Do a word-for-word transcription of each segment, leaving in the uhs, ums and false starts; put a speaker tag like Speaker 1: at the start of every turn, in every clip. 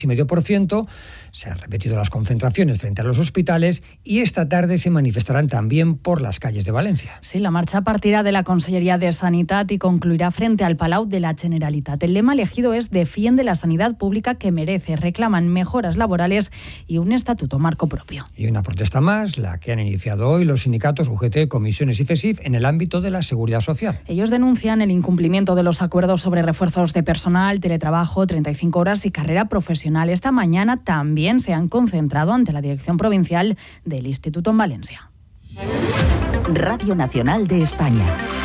Speaker 1: y medio por ciento. Se han repetido las concentraciones frente a los hospitales y esta tarde se manifestarán también por las calles de Valencia.
Speaker 2: Sí, la marcha partirá de la Consellería de Sanidad y concluirá frente al Palau de la Generalitat. El lema elegido es Defiende la sanidad pública que merece. Reclaman mejoras laborales y un estatuto marco propio.
Speaker 1: Y una protesta más, la que han iniciado hoy los sindicatos U G T, comisiones y FESIF en el ámbito de la seguridad social.
Speaker 2: Ellos denuncian el incumplimiento de los acuerdos sobre refuerzos de personal, teletrabajo, treinta y cinco horas y carrera profesional. Esta mañana también se han concentrado ante la dirección provincial del Instituto en Valencia.
Speaker 3: Radio Nacional de España.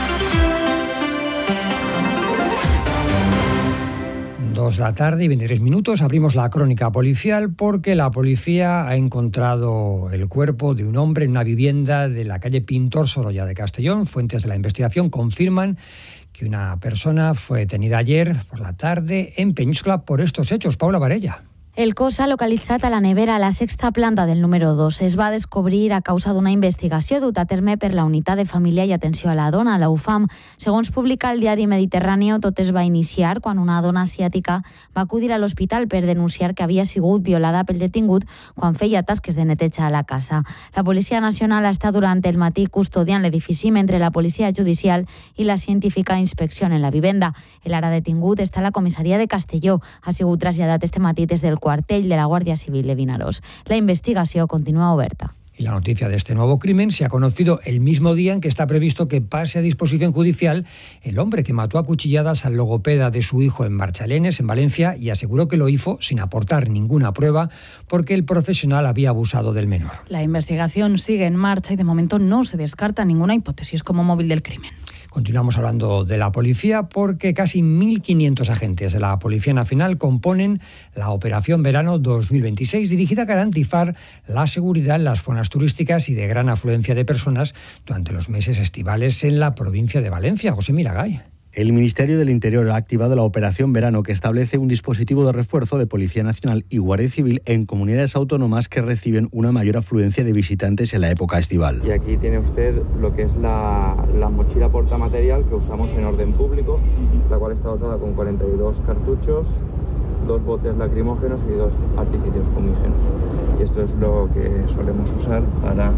Speaker 1: Dos de la tarde y veintitrés minutos, abrimos la crónica policial porque la policía ha encontrado el cuerpo de un hombre en una vivienda de la calle Pintor Sorolla de Castellón. Fuentes de la investigación confirman que una persona fue detenida ayer por la tarde en Peñíscola por estos hechos. Paula Varella.
Speaker 4: El cos s'ha localitzat a la nevera a la sexta planta del número dos. Es va descobrir a causa d'una investigació duta a terme per la Unitat de Família i Atenció a la Dona, la U F A M. Segons publica el diari Mediterráneo, tot es va iniciar quan una dona asiàtica va acudir a l'hospital per denunciar que havia sigut violada pel detingut quan feia tasques de neteja a la casa. La Policia Nacional està durant el matí custodiant l'edifici mentre la Policia Judicial i la científica inspeccionen en la vivenda. El ara detingut està a la comissaria de Castelló. Ha sigut traslladat este matí des del cuartel de la Guardia Civil de Vinaròs. La investigació continúa oberta.
Speaker 1: Y la noticia de este nuevo crimen se ha conocido el mismo día en que está previsto que pase a disposición judicial el hombre que mató a cuchilladas al logopeda de su hijo en Marchalenes, en Valencia, y aseguró que lo hizo sin aportar ninguna prueba porque el profesional había abusado del menor.
Speaker 2: La investigación sigue en marcha y de momento no se descarta ninguna hipótesis como móvil del crimen.
Speaker 1: Continuamos hablando de la policía porque casi mil quinientos agentes de la Policía Nacional componen la Operación Verano dos mil veintiséis, dirigida a garantizar la seguridad en las zonas turísticas y de gran afluencia de personas durante los meses estivales en la provincia de Valencia. José Miragay.
Speaker 5: El Ministerio del Interior ha activado la Operación Verano, que establece un dispositivo de refuerzo de Policía Nacional y Guardia Civil en comunidades autónomas que reciben una mayor afluencia de visitantes en la época estival.
Speaker 6: Y aquí tiene usted lo que es la, la mochila portamaterial que usamos en orden público, la cual está dotada con cuarenta y dos cartuchos, dos botes lacrimógenos y dos artificios fumígenos. Y esto es lo que solemos usar para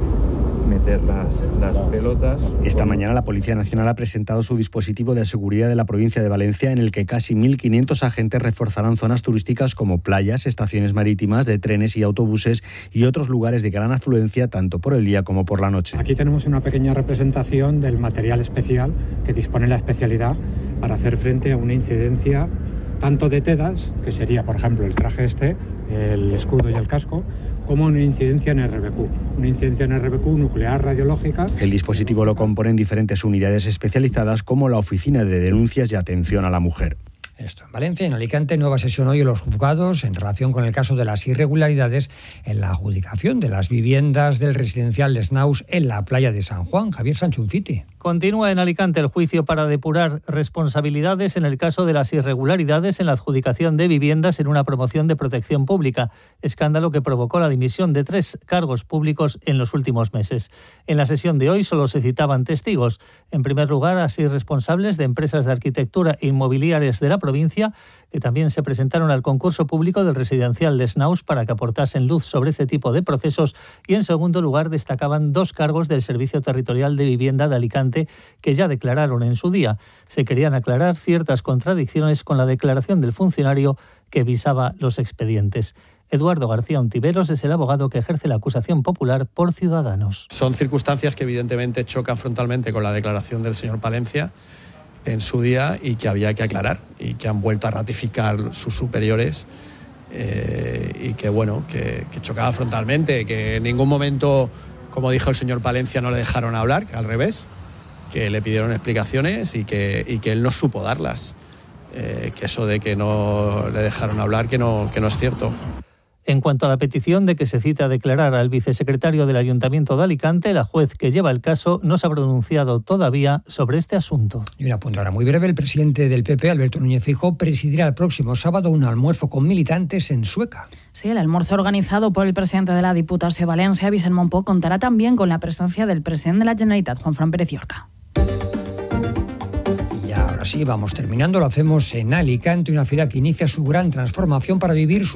Speaker 6: meter las, las pelotas.
Speaker 5: Esta mañana la Policía Nacional ha presentado su dispositivo de seguridad de la provincia de Valencia, en el que casi mil quinientos agentes reforzarán zonas turísticas como playas, estaciones marítimas, de trenes y autobuses y otros lugares de gran afluencia tanto por el día como por la noche.
Speaker 7: Aquí tenemos una pequeña representación del material especial que dispone la especialidad para hacer frente a una incidencia tanto de TEDAS, que sería por ejemplo el traje este, el escudo y el casco, como una incidencia en R B Q, una incidencia en R B Q nuclear radiológica.
Speaker 5: El dispositivo lo componen diferentes unidades especializadas como la Oficina de Denuncias y Atención a la Mujer.
Speaker 1: Esto en Valencia. En Alicante, nueva sesión hoy en los juzgados en relación con el caso de las irregularidades en la adjudicación de las viviendas del residencial Les Naus en la playa de San Juan. Javier Sanchunfiti.
Speaker 8: Continúa en Alicante el juicio para depurar responsabilidades en el caso de las irregularidades en la adjudicación de viviendas en una promoción de protección pública, escándalo que provocó la dimisión de tres cargos públicos en los últimos meses. En la sesión de hoy solo se citaban testigos. En primer lugar, a seis responsables de empresas de arquitectura e inmobiliarias de la provincia, que también se presentaron al concurso público del residencial Les Naus para que aportasen luz sobre este tipo de procesos, y en segundo lugar destacaban dos cargos del Servicio Territorial de Vivienda de Alicante que ya declararon en su día. Se querían aclarar ciertas contradicciones con la declaración del funcionario que visaba los expedientes. Eduardo García Ontiveros es el abogado que ejerce la acusación popular por Ciudadanos.
Speaker 9: Son circunstancias que evidentemente chocan frontalmente con la declaración del señor Palencia en su día y que había que aclarar y que han vuelto a ratificar sus superiores eh, y que bueno, que, que chocaba frontalmente, que en ningún momento, como dijo el señor Palencia, no le dejaron hablar, que al revés, que le pidieron explicaciones y que, y que él no supo darlas, eh, que eso de que no le dejaron hablar, que no, que no es cierto.
Speaker 8: En cuanto a la petición de que se cite a declarar al vicesecretario del Ayuntamiento de Alicante, la juez que lleva el caso no se ha pronunciado todavía sobre este asunto.
Speaker 1: Y una punta ahora muy breve, el presidente del P P, Alberto Núñez Feijóo, presidirá el próximo sábado un almuerzo con militantes en Sueca.
Speaker 2: Sí, el almuerzo organizado por el presidente de la Diputación de Valencia, Vicent Monpó, contará también con la presencia del presidente de la Generalitat, Juanfran Pérez Llorca.
Speaker 1: Y ahora sí, vamos terminando, lo hacemos en Alicante, una ciudad que inicia su gran transformación para vivir su